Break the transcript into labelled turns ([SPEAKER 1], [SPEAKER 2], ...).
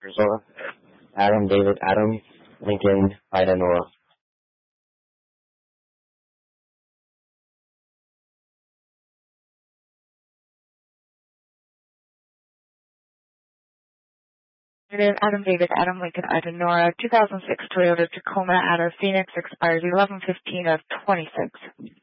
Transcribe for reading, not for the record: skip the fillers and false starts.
[SPEAKER 1] Arizona. Adam, David, Adam, Lincoln, Ida, Nora.
[SPEAKER 2] Adam, David, Adam, Lincoln, Ida, Nora, 2006 Toyota Tacoma out of Phoenix, expires 11/15 of 26.